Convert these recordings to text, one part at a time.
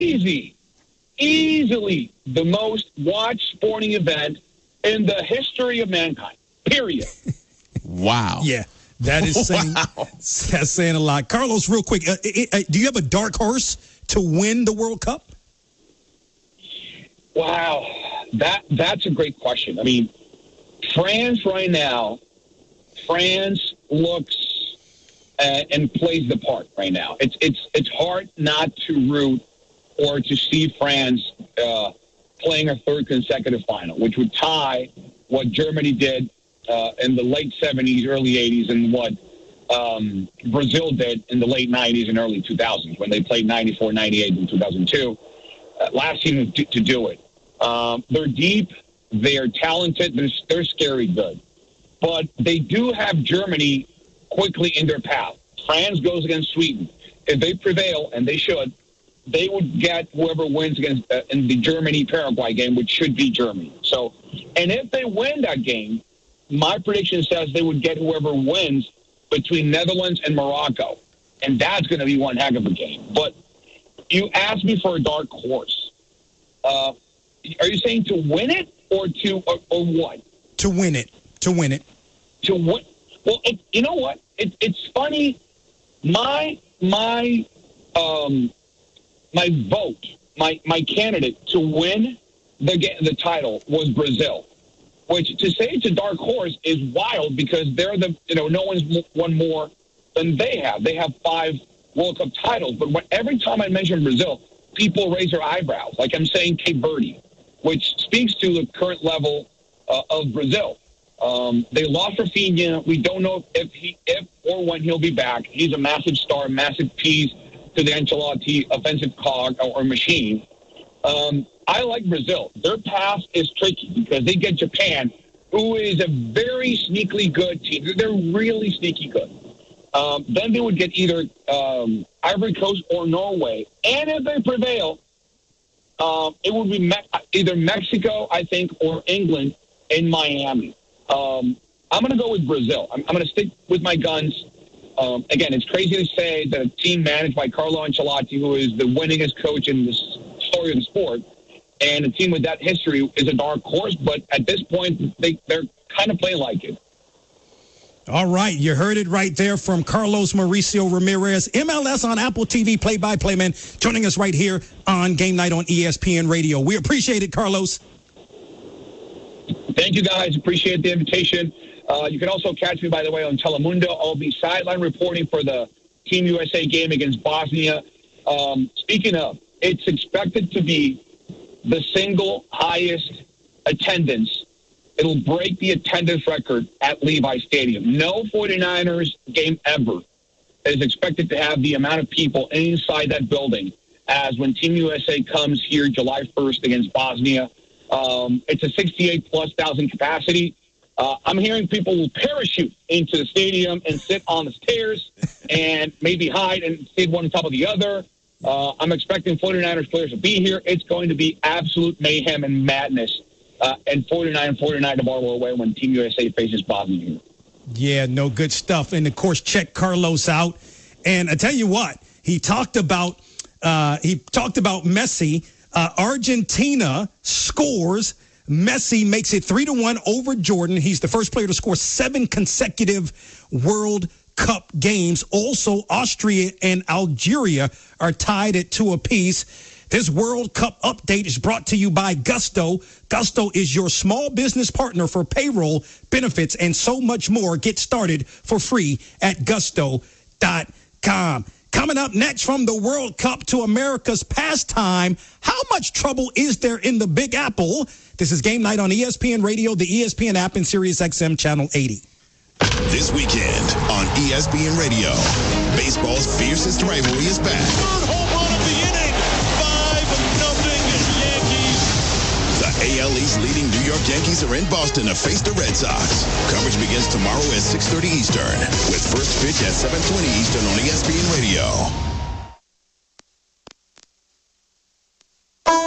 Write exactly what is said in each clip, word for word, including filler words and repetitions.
easy, easily the most watched sporting event in the history of mankind, period. Wow. Yeah, that is saying, wow. That's saying a lot. Carlos, real quick, uh, uh, do you have a dark horse to win the World Cup? Wow, that that's a great question. I mean, France right now, France looks uh, and plays the part right now. It's it's it's hard not to root or to see France uh, playing a third consecutive final, which would tie what Germany did uh, in the late seventies, early eighties, and what um, Brazil did in the late nineties and early two thousands when they played ninety-four, ninety-eight, and two thousand two. Uh, last team to, to do it. Um, they're deep, they're talented, they're, they're scary good. But they do have Germany quickly in their path. France goes against Sweden. If they prevail, and they should, they would get whoever wins against uh, in the Germany-Paraguay game, which should be Germany. So, and if they win that game, my prediction says they would get whoever wins between Netherlands and Morocco. And that's going to be one heck of a game. But you asked me for a dark horse. Uh, are you saying to win it or to or, or what? To win it. To win it. To win. Well, it, you know what? It, it's funny. My my um my vote, my my candidate to win the the title was Brazil. Which to say it's a dark horse is wild because they're the you know no one's won more than they have. They have five World Cup titles, but when, every time I mention Brazil, people raise their eyebrows. Like I'm saying Cape Verde, which speaks to the current level uh, of Brazil. Um, they lost Rafinha. We don't know if he, if or when he'll be back. He's a massive star, massive piece to the Ancelotti offensive cog or, or machine. Um, I like Brazil. Their path is tricky because they get Japan, who is a very sneakily good team. They're really sneaky good. Um, then they would get either um, Ivory Coast or Norway. And if they prevail, um, it would be Me- either Mexico, I think, or England in Miami. Um, I'm going to go with Brazil. I'm, I'm going to stick with my guns. Um, again, it's crazy to say that a team managed by Carlo Ancelotti, who is the winningest coach in the story of the sport, and a team with that history is a dark horse. But at this point, they, they're kind of playing like it. All right, you heard it right there from Carlos Mauricio Ramirez, M L S on Apple T V play-by-play man, joining us right here on Game Night on E S P N Radio. We appreciate it, Carlos. Thank you, guys. Appreciate the invitation. Uh, you can also catch me, by the way, on Telemundo. I'll be sideline reporting for the Team U S A game against Bosnia. Um, speaking of, it's expected to be the single highest attendance. It'll break the attendance record at Levi Stadium. No 49ers game ever is expected to have the amount of people inside that building as when Team U S A comes here July first against Bosnia. Um, it's a sixty-eight plus thousand capacity. Uh, I'm hearing people will parachute into the stadium and sit on the stairs and maybe hide and sit one on top of the other. Uh, I'm expecting 49ers players to be here. It's going to be absolute mayhem and madness. Uh, and forty-nine forty-nine to Barlow away when Team U S A faces Bosnia here. Yeah, no, good stuff. And, of course, check Carlos out. And I tell you what, he talked about uh, he talked about Messi. Uh, Argentina scores. Messi makes it three to one over Jordan. He's the first player to score seven consecutive World Cup games. Also, Austria and Algeria are tied at two apiece. This World Cup update is brought to you by Gusto. Gusto is your small business partner for payroll, benefits, and so much more. Get started for free at gusto dot com. Coming up next from the World Cup to America's pastime, how much trouble is there in the Big Apple? This is Game Night on E S P N Radio, the E S P N app, and Sirius X M Channel eighty. This weekend on E S P N Radio, baseball's fiercest rivalry is back. Third home run of the inning, five nothing Yankees. The A L East leading New York Yankees are in Boston to face the Red Sox. Coverage begins tomorrow at six thirty Eastern, with first pitch at seven twenty Eastern on E S P N Radio.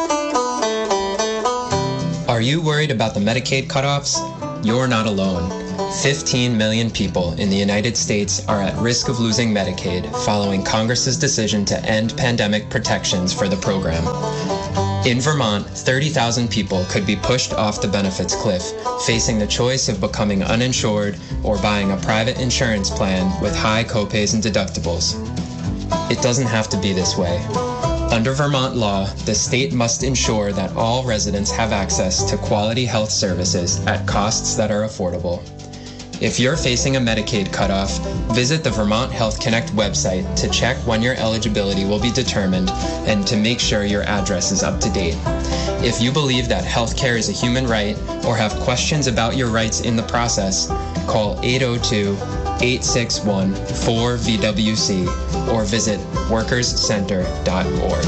Are you worried about the Medicaid cutoffs? You're not alone. fifteen million people in the United States are at risk of losing Medicaid following Congress's decision to end pandemic protections for the program. In Vermont, thirty thousand people could be pushed off the benefits cliff, facing the choice of becoming uninsured or buying a private insurance plan with high copays and deductibles. It doesn't have to be this way. Under Vermont law, the state must ensure that all residents have access to quality health services at costs that are affordable. If you're facing a Medicaid cutoff, visit the Vermont Health Connect website to check when your eligibility will be determined and to make sure your address is up to date. If you believe that healthcare is a human right or have questions about your rights in the process, call eight oh two, eight six one, four V W C or visit workers center dot org.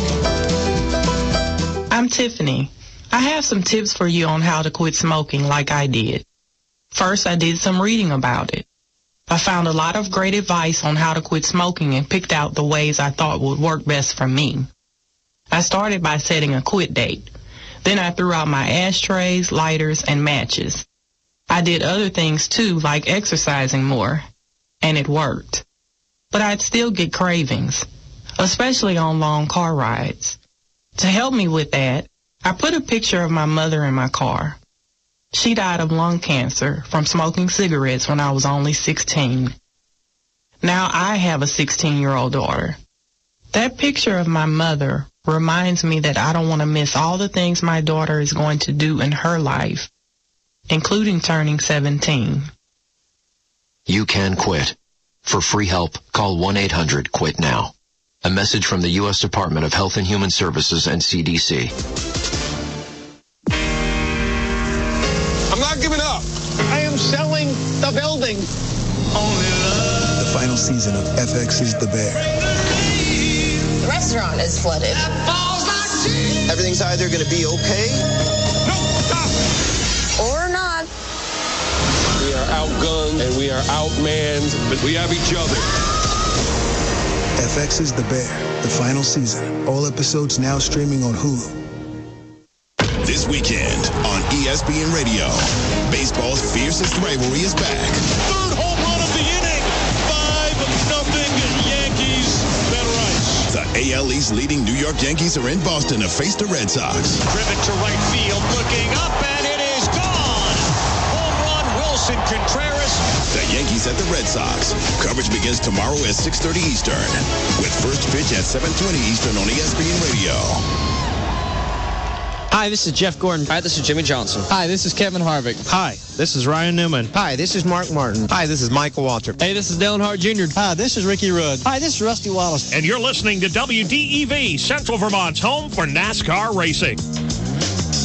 I'm Tiffany. I have some tips for you on how to quit smoking like I did. First, I did some reading about it. I found a lot of great advice on how to quit smoking and picked out the ways I thought would work best for me. I started by setting a quit date. Then I threw out my ashtrays, lighters, and matches. I did other things too, like exercising more, and it worked. But I'd still get cravings, especially on long car rides. To help me with that, I put a picture of my mother in my car. She died of lung cancer from smoking cigarettes when I was only sixteen. Now I have a sixteen-year-old daughter. That picture of my mother reminds me that I don't want to miss all the things my daughter is going to do in her life, including turning seventeen. You can quit. For free help, call one eight hundred quit now. A message from the U S Department of Health and Human Services and C D C. I'm not giving up. I am selling the building. The final season of F X's The Bear. The restaurant is flooded. Everything's either going to be okay, no, or not. We are outgunned and we are outmanned, but we have each other. F X's The Bear, the final season. All episodes now streaming on Hulu. This weekend on E S P N Radio, baseball's fiercest rivalry is back. Third home run of the inning. five nothing Yankees. Ben Rice. The A L East leading New York Yankees are in Boston to face the Red Sox. Driven to right field, looking up, and it is gone. Home run, Wilson Contreras. The Yankees at the Red Sox. Coverage begins tomorrow at six thirty Eastern, with first pitch at seven twenty Eastern on E S P N Radio. Hi, this is Jeff Gordon. Hi, this is Jimmy Johnson. Hi, this is Kevin Harvick. Hi, this is Ryan Newman. Hi, this is Mark Martin. Hi, this is Michael Walter. Hey, this is Dale Hart Junior Hi, this is Ricky Rudd. Hi, this is Rusty Wallace. And you're listening to W D E V, Central Vermont's home for NASCAR racing.